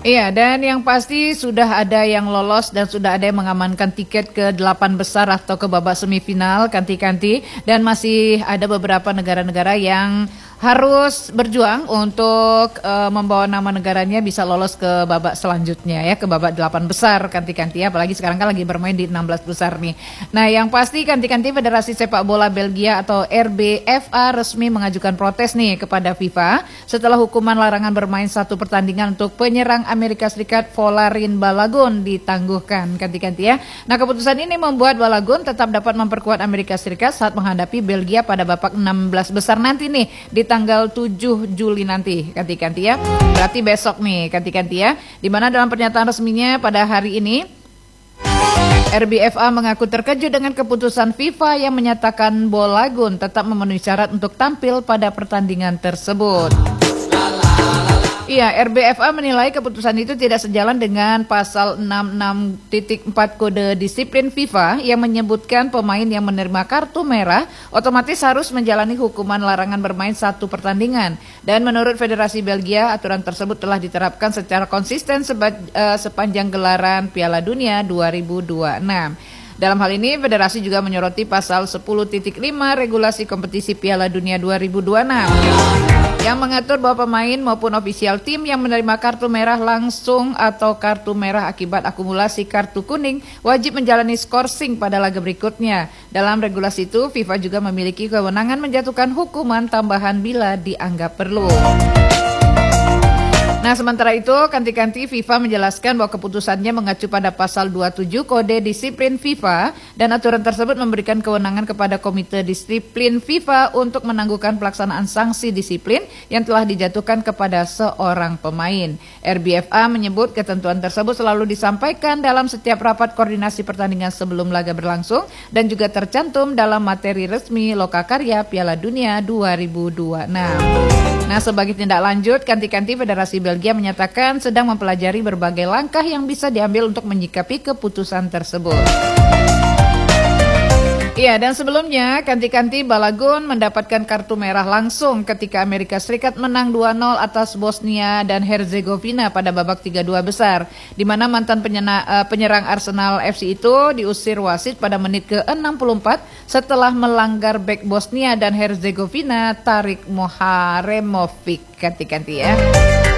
Iya, dan yang pasti sudah ada yang lolos dan sudah ada yang mengamankan tiket ke 8 besar atau ke babak semifinal kanti-kanti, dan masih ada beberapa negara-negara yang harus berjuang untuk membawa nama negaranya bisa lolos ke babak selanjutnya ya, ke babak 8 besar kanti-kanti, apalagi sekarang kan lagi bermain di 16 besar nih. Nah, yang pasti kanti-kanti Federasi Sepak Bola Belgia atau RBFA resmi mengajukan protes nih kepada FIFA setelah hukuman larangan bermain satu pertandingan untuk penyerang Amerika Serikat Folarin Balogun ditangguhkan kanti-kanti ya. Nah, keputusan ini membuat Balogun tetap dapat memperkuat Amerika Serikat saat menghadapi Belgia pada babak 16 besar nanti nih di tanggal 7 Juli nanti kanti-kanti ya. Berarti besok nih kanti-kanti ya. Dimana dalam pernyataan resminya pada hari ini RBFA mengaku terkejut dengan keputusan FIFA yang menyatakan Balogun tetap memenuhi syarat untuk tampil pada pertandingan tersebut. Iya, RBFA menilai keputusan itu tidak sejalan dengan pasal 66.4 Kode Disiplin FIFA yang menyebutkan pemain yang menerima kartu merah otomatis harus menjalani hukuman larangan bermain satu pertandingan. Dan menurut Federasi Belgia, aturan tersebut telah diterapkan secara konsisten sepanjang gelaran Piala Dunia 2026. Dalam hal ini, federasi juga menyoroti pasal 10.5 regulasi kompetisi Piala Dunia 2026 yang mengatur bahwa pemain maupun ofisial tim yang menerima kartu merah langsung atau kartu merah akibat akumulasi kartu kuning wajib menjalani skorsing pada laga berikutnya. Dalam regulasi itu, FIFA juga memiliki kewenangan menjatuhkan hukuman tambahan bila dianggap perlu. Nah, sementara itu, kanti-kanti FIFA menjelaskan bahwa keputusannya mengacu pada pasal 27 Kode Disiplin FIFA dan aturan tersebut memberikan kewenangan kepada Komite Disiplin FIFA untuk menangguhkan pelaksanaan sanksi disiplin yang telah dijatuhkan kepada seorang pemain. RBFA menyebut ketentuan tersebut selalu disampaikan dalam setiap rapat koordinasi pertandingan sebelum laga berlangsung dan juga tercantum dalam materi resmi Lokakarya Piala Dunia 2026. Nah, sebagai tindak lanjut, kanti-kanti Federasi Belgia menyatakan sedang mempelajari berbagai langkah yang bisa diambil untuk menyikapi keputusan tersebut. Iya, dan sebelumnya kanti-kanti Balogun mendapatkan kartu merah langsung ketika Amerika Serikat menang 2-0 atas Bosnia dan Herzegovina pada babak 32 besar, di mana mantan penyerang Arsenal FC itu diusir wasit pada menit ke-64 setelah melanggar bek Bosnia dan Herzegovina Tarik Moharemovic kanti-kanti ya.